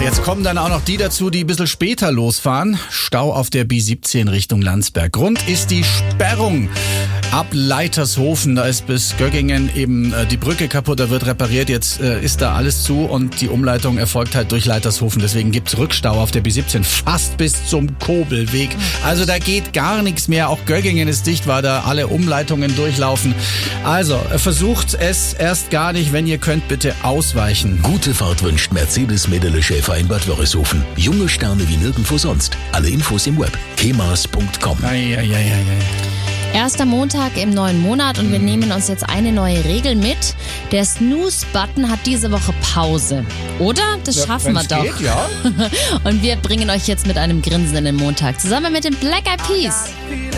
Jetzt kommen dann auch noch die dazu, die ein bisschen später losfahren. Stau auf der B17 Richtung Landsberg. Grund ist die Sperrung ab Leitershofen. Da ist bis Göggingen eben die Brücke kaputt, da wird repariert. Jetzt ist da alles zu und die Umleitung erfolgt halt durch Leitershofen. Deswegen gibt's Rückstau auf der B17 fast bis zum Kobelweg. Also da geht gar nichts mehr. Auch Göggingen ist dicht, weil da alle Umleitungen durchlaufen. Also versucht es erst gar nicht. Wenn ihr könnt, bitte ausweichen. Gute Fahrt wünscht Mercedes-Medele Schäfer in Bad Wörishofen. Junge Sterne wie nirgendwo sonst. Alle Infos im Web. kemas.com. Erster Montag im neuen Monat und wir nehmen uns jetzt eine neue Regel mit. Der Snooze-Button hat diese Woche Pause. Oder? Das schaffen wir doch. Geht, ja. Und wir bringen euch jetzt mit einem Grinsen in den Montag. Zusammen mit den Black Eyed Peas.